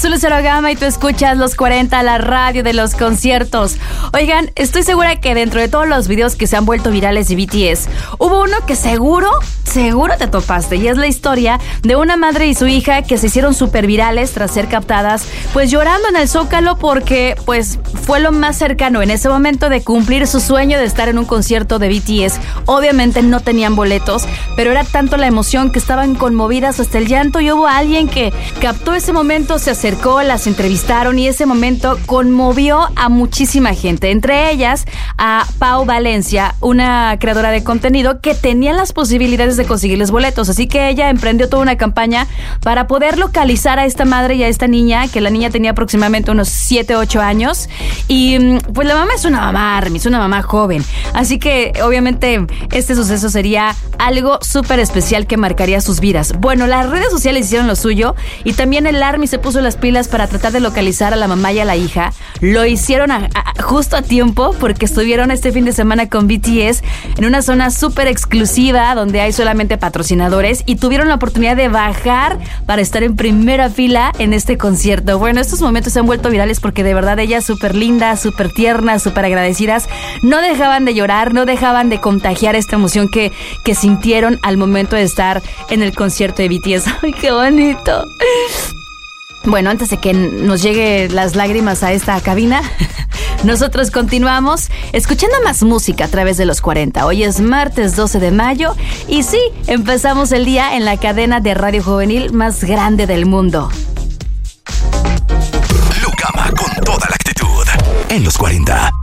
Soy Lucero Gama y tú escuchas Los 40, la radio de los conciertos. Oigan, estoy segura que dentro de todos los videos que se han vuelto virales de BTS, hubo uno que seguro te topaste, y es la historia de una madre y su hija que se hicieron súper virales tras ser captadas pues llorando en el Zócalo porque pues fue lo más cercano en ese momento de cumplir su sueño de estar en un concierto de BTS. Obviamente no tenían boletos, pero era tanto la emoción que estaban conmovidas hasta el llanto, y hubo alguien que captó ese momento, se acercó, las entrevistaron, y ese momento conmovió a muchísima gente, entre ellas a Pau Valencia, una creadora de contenido que tenía las posibilidades de conseguirles boletos, así que ella emprendió toda una campaña para poder localizar a esta madre y a esta niña, que la niña tenía aproximadamente unos 7, 8 años, y pues la mamá es una mamá, Army, es una mamá joven, así que obviamente este suceso sería algo súper especial que marcaría sus vidas. Bueno, las redes sociales hicieron lo suyo, y también el Army se puso las pilas para tratar de localizar a la mamá y a la hija. Lo hicieron justo a tiempo, porque estuvieron este fin de semana con BTS en una zona súper exclusiva donde hay solamente patrocinadores, y tuvieron la oportunidad de bajar para estar en primera fila en este concierto. Bueno, estos momentos se han vuelto virales porque de verdad ellas súper lindas, súper tiernas, súper agradecidas, no dejaban de llorar, no dejaban de contagiar esta emoción que sintieron al momento de estar en el concierto de BTS. ¡Ay, qué bonito! Bueno, antes de que nos lleguen las lágrimas a esta cabina, nosotros continuamos escuchando más música a través de los 40. Hoy es martes 12 de mayo y sí, empezamos el día en la cadena de radio juvenil más grande del mundo. Lucama con toda la actitud en los 40.